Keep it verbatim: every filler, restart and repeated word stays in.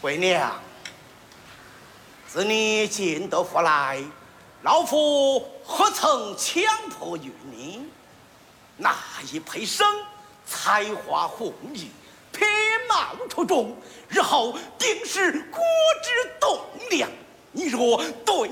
为娘，自你进得府来，老夫何曾强迫于你？那一配生，才华横溢，撇貌出众，日后定是国之栋梁。你若对